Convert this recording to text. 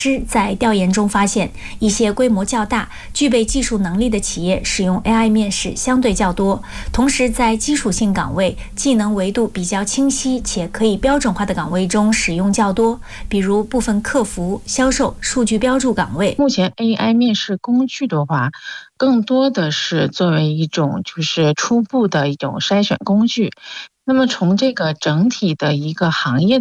在调研中发现，一些规模较大、具备技术能力的企业使用 AI 面试相对较多，同时在基础性岗位、技能维度比较清晰且可以标准化的岗位中使用较多，比如部分客服、销售、数据标注岗位。 目前 AI 面试工具的话，更多的是作为一种就是初步的一种筛选工具。那么从这个整体的一个行业的